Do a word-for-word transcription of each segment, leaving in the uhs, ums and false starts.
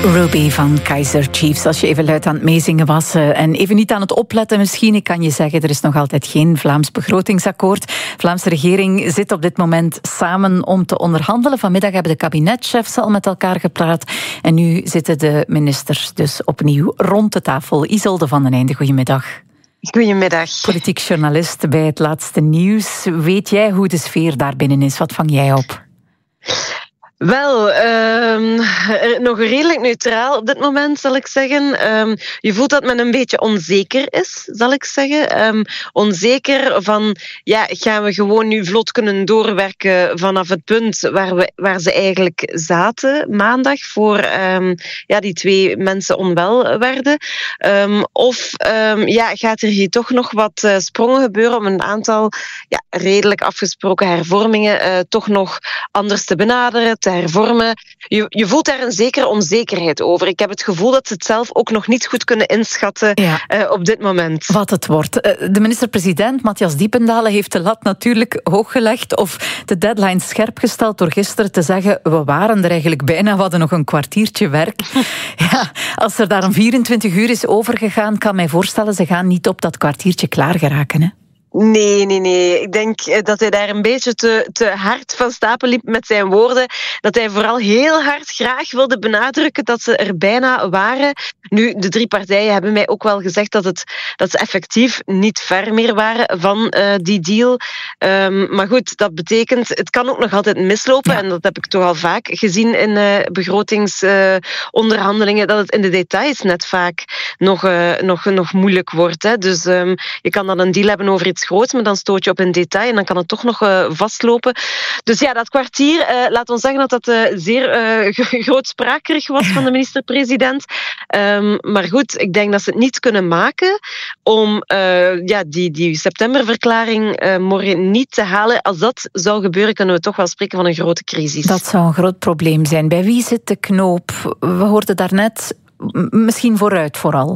Ruby van Kaiser Chiefs. Als je even luid aan het meezingen was en even niet aan het opletten misschien, ik kan je zeggen, er is nog altijd geen Vlaams begrotingsakkoord. De Vlaamse regering zit op dit moment samen om te onderhandelen. Vanmiddag hebben de kabinetchefs al met elkaar gepraat en nu zitten de ministers dus opnieuw rond de tafel. Isolde van den Einde, goedemiddag. Goedemiddag. Politiek journalist bij Het Laatste Nieuws. Weet jij hoe de sfeer daar binnen is? Wat vang jij op? Wel, um, nog redelijk neutraal op dit moment, zal ik zeggen. Um, je voelt dat men een beetje onzeker is, zal ik zeggen. Um, onzeker van, ja, gaan we gewoon nu vlot kunnen doorwerken vanaf het punt waar, we, waar ze eigenlijk zaten, maandag, voor um, ja, die twee mensen onwel werden. Um, of um, ja, gaat er hier toch nog wat uh, sprongen gebeuren om een aantal ja, redelijk afgesproken hervormingen uh, toch nog anders te benaderen, te hervormen. Je, je voelt daar een zekere onzekerheid over. Ik heb het gevoel dat ze het zelf ook nog niet goed kunnen inschatten ja. uh, op dit moment. Wat het wordt. De minister-president, Matthias Diependalen, heeft de lat natuurlijk hooggelegd of de deadline scherp gesteld door gisteren te zeggen, we waren er eigenlijk bijna, we hadden nog een kwartiertje werk. Ja, als er daar een vierentwintig uur is overgegaan, kan mij voorstellen, ze gaan niet op dat kwartiertje klaar geraken, hè? Nee, nee, nee. Ik denk dat hij daar een beetje te, te hard van stapel liep met zijn woorden. Dat hij vooral heel hard graag wilde benadrukken dat ze er bijna waren. Nu, de drie partijen hebben mij ook wel gezegd dat, het, dat ze effectief niet ver meer waren van uh, die deal. Um, maar goed, dat betekent, het kan ook nog altijd mislopen. Ja. En dat heb ik toch al vaak gezien in uh, begrotingsonderhandelingen, uh, dat het in de details net vaak nog, uh, nog, nog moeilijk wordt. Hè. Dus um, je kan dan een deal hebben over iets groot, maar dan stoot je op een detail en dan kan het toch nog uh, vastlopen. Dus ja, dat kwartier, uh, laat ons zeggen dat dat uh, zeer uh, grootsprakerig was van de minister-president. Um, maar goed, ik denk dat ze het niet kunnen maken om uh, ja, die, die septemberverklaring uh, morgen niet te halen. Als dat zou gebeuren, kunnen we toch wel spreken van een grote crisis. Dat zou een groot probleem zijn. Bij wie zit de knoop? We hoorden daarnet, misschien vooruit vooral.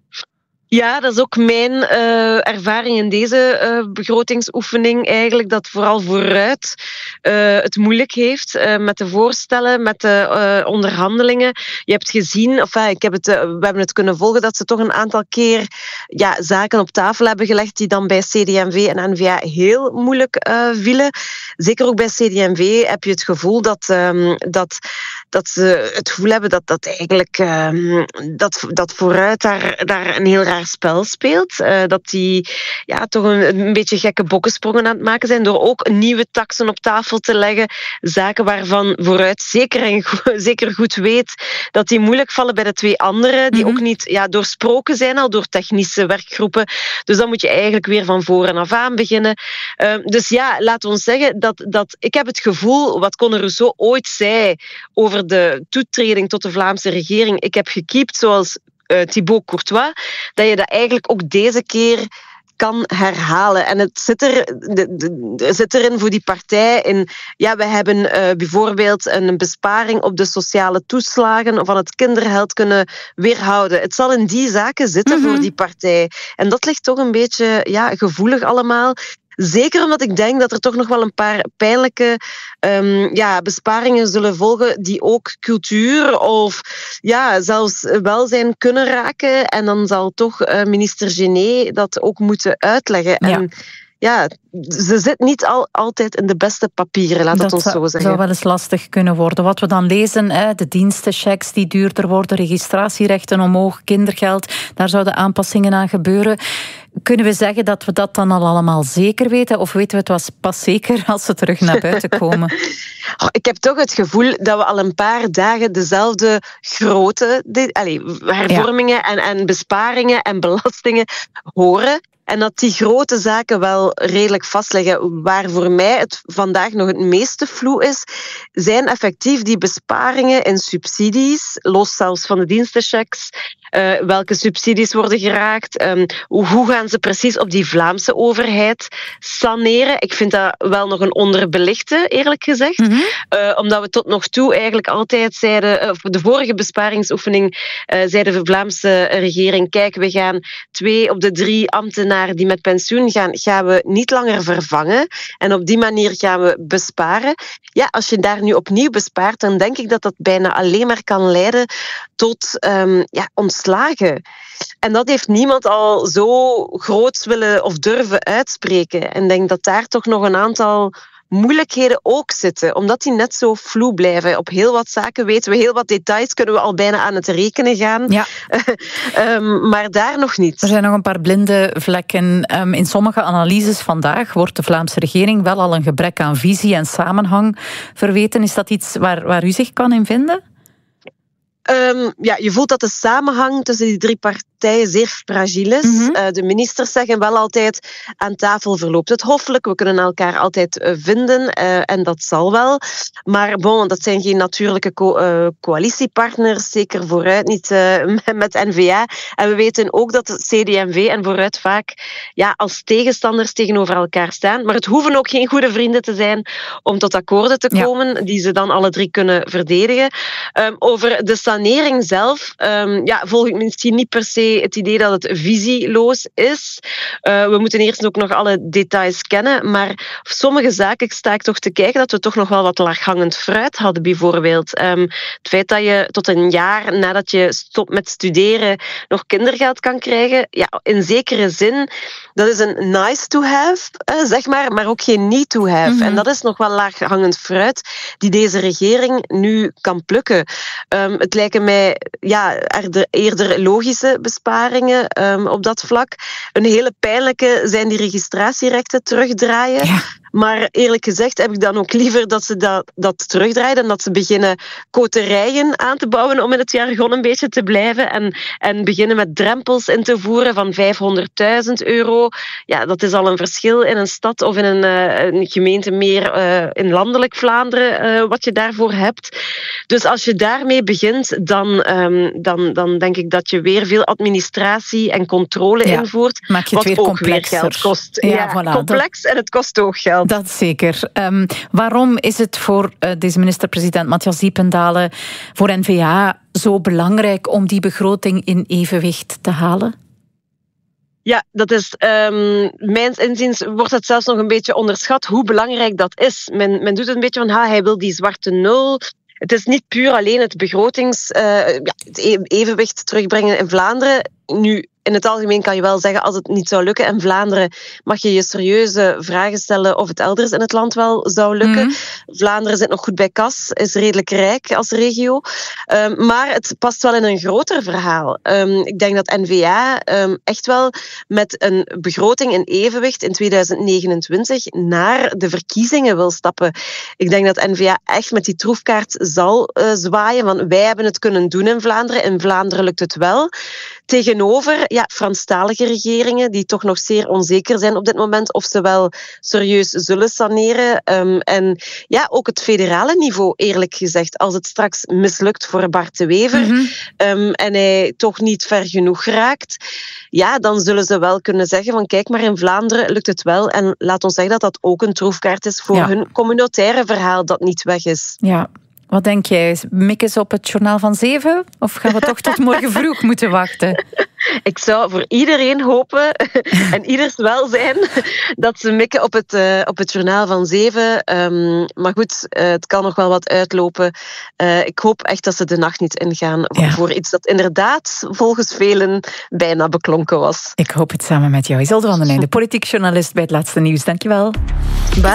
Ja, dat is ook mijn uh, ervaring in deze uh, begrotingsoefening eigenlijk, dat vooral vooruit uh, het moeilijk heeft uh, met de voorstellen, met de uh, onderhandelingen. Je hebt gezien, of uh, ik heb het, uh, we hebben het kunnen volgen, dat ze toch een aantal keer ja, zaken op tafel hebben gelegd die dan bij C D en V en N V A heel moeilijk uh, vielen. Zeker ook bij C D en V heb je het gevoel dat, um, dat, dat ze het gevoel hebben dat, dat eigenlijk um, dat, dat vooruit daar, daar een heel raar spel speelt. Uh, dat die ja, toch een, een beetje gekke bokkensprongen aan het maken zijn door ook nieuwe taksen op tafel te leggen. Zaken waarvan vooruit zeker, en go- zeker goed weet dat die moeilijk vallen bij de twee anderen, die mm-hmm. ook niet ja, doorsproken zijn al door technische werkgroepen. Dus dan moet je eigenlijk weer van voren af aan beginnen. Uh, dus ja, laten we ons zeggen dat, dat ik heb het gevoel, wat Conor Rousseau ooit zei over de toetreding tot de Vlaamse regering, ik heb gekiept zoals Uh, Thibaut Courtois, dat je dat eigenlijk ook deze keer kan herhalen. En het zit, er, de, de, de, zit erin voor die partij in, ja, we hebben uh, bijvoorbeeld een besparing op de sociale toeslagen van het kindergeld kunnen weerhouden. Het zal in die zaken zitten mm-hmm. voor die partij. En dat ligt toch een beetje ja, gevoelig allemaal. Zeker omdat ik denk dat er toch nog wel een paar pijnlijke um, ja, besparingen zullen volgen die ook cultuur of ja, zelfs welzijn kunnen raken. En dan zal toch uh, minister Genet dat ook moeten uitleggen. Ja. En ja, ze zit niet al, altijd in de beste papieren, laat het ons zo zeggen. Dat zou wel eens lastig kunnen worden. Wat we dan lezen, hè, de dienstenchecks die duurder worden, registratierechten omhoog, kindergeld, daar zouden aanpassingen aan gebeuren. Kunnen we zeggen dat we dat dan al allemaal zeker weten? Of weten we het was pas zeker als ze terug naar buiten komen? Oh, ik heb toch het gevoel dat we al een paar dagen dezelfde grote de, allez, hervormingen ja. en, en besparingen en belastingen horen. En dat die grote zaken wel redelijk vastleggen. Waar voor mij het vandaag nog het meeste vloe is, zijn effectief die besparingen in subsidies, los zelfs van de dienstenchecks, Uh, welke subsidies worden geraakt? Um, hoe gaan ze precies op die Vlaamse overheid saneren? Ik vind dat wel nog een onderbelichte, eerlijk gezegd. Mm-hmm. Uh, omdat we tot nog toe eigenlijk altijd zeiden, uh, de vorige besparingsoefening uh, zei de Vlaamse regering, kijk, we gaan twee op de drie ambtenaren die met pensioen gaan, gaan we niet langer vervangen. En op die manier gaan we besparen. Ja, als je daar nu opnieuw bespaart, dan denk ik dat dat bijna alleen maar kan leiden tot um, ja, ontslagen. En dat heeft niemand al zo groot willen of durven uitspreken. En ik denk dat daar toch nog een aantal moeilijkheden ook zitten, omdat die net zo vloe blijven. Op heel wat zaken weten we heel wat details, kunnen we al bijna aan het rekenen gaan. Ja. um, maar daar nog niet. Er zijn nog een paar blinde vlekken. Um, in sommige analyses vandaag wordt de Vlaamse regering wel al een gebrek aan visie en samenhang verweten. Is dat iets waar, waar u zich kan in vinden? Um, ja, je voelt dat de samenhang tussen die drie partijen zeer fragiel is. Mm-hmm. Uh, de ministers zeggen wel altijd, aan tafel verloopt het hoffelijk. We kunnen elkaar altijd uh, vinden uh, en dat zal wel. Maar bon, dat zijn geen natuurlijke co- uh, coalitiepartners. Zeker Vooruit niet uh, met N V A. En we weten ook dat C D en V en Vooruit vaak ja, als tegenstanders tegenover elkaar staan. Maar het hoeven ook geen goede vrienden te zijn om tot akkoorden te komen, ja, die ze dan alle drie kunnen verdedigen. Um, over de sanering zelf um, ja, volg ik misschien niet per se het idee dat het visieloos is. Uh, we moeten eerst ook nog alle details kennen, maar op sommige zaken sta ik toch te kijken dat we toch nog wel wat laaghangend fruit hadden, bijvoorbeeld. Um, het feit dat je tot een jaar nadat je stopt met studeren nog kindergeld kan krijgen, ja, in zekere zin, dat is een nice to have, uh, zeg maar, maar ook geen need to have. Mm-hmm. En dat is nog wel laaghangend fruit die deze regering nu kan plukken. Um, het lijken mij ja, er eerder logische besparingen um, op dat vlak. Een hele pijnlijke zijn die registratierechten terugdraaien. Ja. Maar eerlijk gezegd heb ik dan ook liever dat ze dat, dat terugdraaien en dat ze beginnen koterijen aan te bouwen, om in het jargon een beetje te blijven, en, en beginnen met drempels in te voeren van vijfhonderdduizend euro. Ja, dat is al een verschil in een stad of in een, uh, een gemeente meer uh, in landelijk Vlaanderen, uh, wat je daarvoor hebt. Dus als je daarmee begint, dan, um, dan, dan denk ik dat je weer veel administratie en controle ja, invoert, maak je het wat weer ook complexer. weer geld kost. Ja, ja, voilà, complex dat... en het kost ook geld. Dat zeker. Um, waarom is het voor uh, deze minister-president Matthias Diependalen, voor N V A, zo belangrijk om die begroting in evenwicht te halen? Ja, dat is, um, mijns inziens wordt het zelfs nog een beetje onderschat hoe belangrijk dat is. Men, men doet het een beetje van, ha, hij wil die zwarte nul. Het is niet puur alleen het begrotings, uh, ja, het evenwicht terugbrengen in Vlaanderen. Nu, in het algemeen kan je wel zeggen, als het niet zou lukken in Vlaanderen, mag je je serieuze vragen stellen of het elders in het land wel zou lukken. Mm-hmm. Vlaanderen zit nog goed bij kas, is redelijk rijk als regio. Um, maar het past wel in een groter verhaal. Um, ik denk dat N V A um, echt wel met een begroting in evenwicht in tweeduizend negenentwintig naar de verkiezingen wil stappen. Ik denk dat N V A echt met die troefkaart zal uh, zwaaien, want wij hebben het kunnen doen in Vlaanderen. In Vlaanderen lukt het wel. Tegenover ja, Franstalige regeringen die toch nog zeer onzeker zijn op dit moment of ze wel serieus zullen saneren. Um, en ja, ook het federale niveau, eerlijk gezegd. Als het straks mislukt voor Bart de Wever mm-hmm. um, en hij toch niet ver genoeg raakt, ja, dan zullen ze wel kunnen zeggen van kijk, maar in Vlaanderen lukt het wel. En laat ons zeggen dat dat ook een troefkaart is voor ja. hun communautaire verhaal dat niet weg is. Ja. Wat denk jij? Mikken ze op het journaal van zeven? Of gaan we toch tot morgen vroeg moeten wachten? Ik zou voor iedereen hopen en ieders welzijn dat ze mikken op het, uh, op het journaal van zeven. Um, maar goed, uh, het kan nog wel wat uitlopen. Uh, ik hoop echt dat ze de nacht niet ingaan ja. voor iets dat inderdaad volgens velen bijna beklonken was. Ik hoop het samen met jou. Isolde van den Einde, politiek journalist bij Het Laatste Nieuws. Dankjewel. Bye.